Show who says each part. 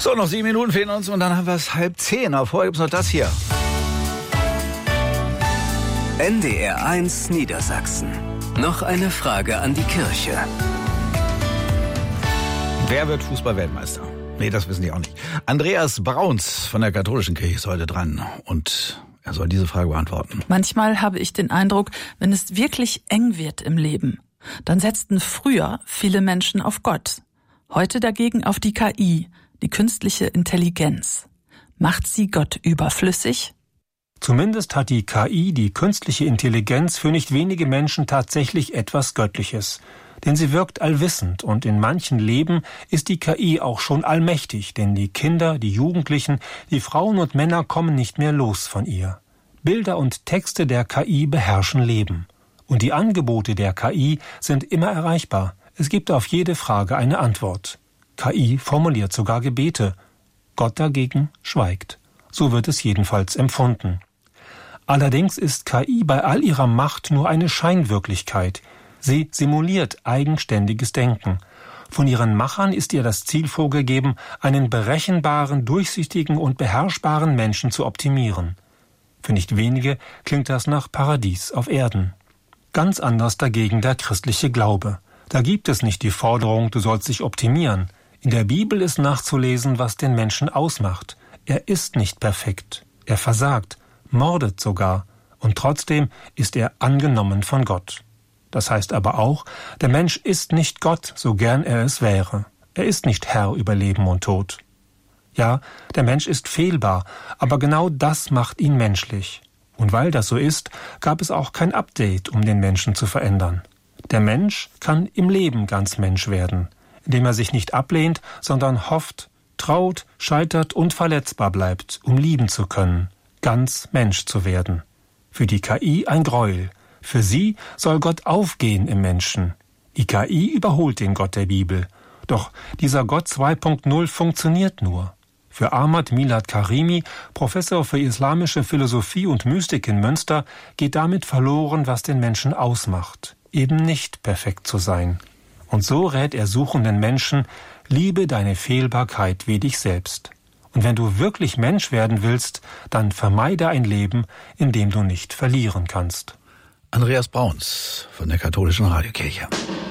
Speaker 1: So, noch 7 Minuten fehlen uns und dann haben wir es 9:30. Aber vorher gibt es noch das hier.
Speaker 2: NDR 1 Niedersachsen. Noch eine Frage an die Kirche.
Speaker 1: Wer wird Fußball-Weltmeister? Nee, das wissen die auch nicht. Andreas Brauns von der katholischen Kirche ist heute dran und er soll diese Frage beantworten.
Speaker 3: Manchmal habe ich den Eindruck, wenn es wirklich eng wird im Leben, dann setzten früher viele Menschen auf Gott. Heute dagegen auf die KI, die künstliche Intelligenz. Macht sie Gott überflüssig?
Speaker 4: Zumindest hat die KI, die künstliche Intelligenz, für nicht wenige Menschen tatsächlich etwas Göttliches. Denn sie wirkt allwissend und in manchen Leben ist die KI auch schon allmächtig, denn die Kinder, die Jugendlichen, die Frauen und Männer kommen nicht mehr los von ihr. Bilder und Texte der KI beherrschen Leben. Und die Angebote der KI sind immer erreichbar. Es gibt auf jede Frage eine Antwort. KI formuliert sogar Gebete. Gott dagegen schweigt. So wird es jedenfalls empfunden. Allerdings ist KI bei all ihrer Macht nur eine Scheinwirklichkeit. Sie simuliert eigenständiges Denken. Von ihren Machern ist ihr das Ziel vorgegeben, einen berechenbaren, durchsichtigen und beherrschbaren Menschen zu optimieren. Für nicht wenige klingt das nach Paradies auf Erden. Ganz anders dagegen der christliche Glaube. Da gibt es nicht die Forderung, du sollst dich optimieren. In der Bibel ist nachzulesen, was den Menschen ausmacht. Er ist nicht perfekt. Er versagt, mordet sogar. Und trotzdem ist er angenommen von Gott. Das heißt aber auch, der Mensch ist nicht Gott, so gern er es wäre. Er ist nicht Herr über Leben und Tod. Ja, der Mensch ist fehlbar, aber genau das macht ihn menschlich. Und weil das so ist, gab es auch kein Update, um den Menschen zu verändern. Der Mensch kann im Leben ganz Mensch werden, indem er sich nicht ablehnt, sondern hofft, traut, scheitert und verletzbar bleibt, um lieben zu können, ganz Mensch zu werden. Für die KI ein Gräuel. Für sie soll Gott aufgehen im Menschen. Die KI überholt den Gott der Bibel. Doch dieser Gott 2.0 funktioniert nur. Für Ahmad Milad Karimi, Professor für islamische Philosophie und Mystik in Münster, geht damit verloren, was den Menschen ausmacht. Eben nicht perfekt zu sein. Und so rät er suchenden Menschen, liebe deine Fehlbarkeit wie dich selbst. Und wenn du wirklich Mensch werden willst, dann vermeide ein Leben, in dem du nicht verlieren kannst.
Speaker 1: Andreas Brauns von der katholischen Radiokirche.